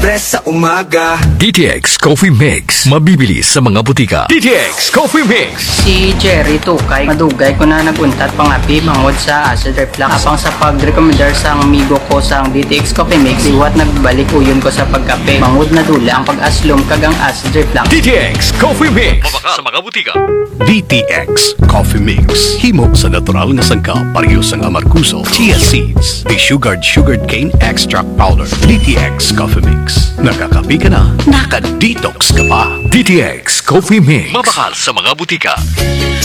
Press sa umaga. DTX Coffee Mix. Mabibili sa mga butika. DTX Coffee Mix. Si Jerry Tukay, madugay ko na naguntat pangapi mangod sa acid reflux. Apang sa pag-recommendar sa amigo ko sa DTX Coffee Mix, iwat nagbalik uyon ko sa pagkape. Mangod na dula ang pag-aslom kagang acid reflux. DTX Coffee Mix. Mabaka sa mga butika. DTX Coffee Mix. Himo sa natural nga sangkap, parehas ang amarkuso, chia seeds, sugared cane extract powder. DTX Coffee Mix. Nakakapi ka na, naka-detox ka pa. DTX Coffee Mix. Mabakal sa mga butika.